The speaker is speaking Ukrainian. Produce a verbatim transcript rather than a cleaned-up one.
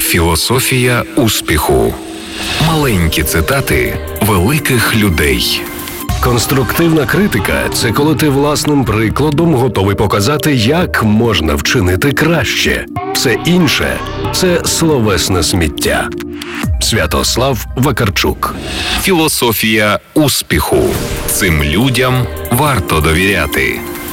Філософія успіху. Маленькі цитати великих людей. Конструктивна критика – це коли ти власним прикладом готовий показати, як можна вчинити краще. Все інше – це словесне сміття. Святослав Вакарчук. Філософія успіху. Цим людям варто довіряти.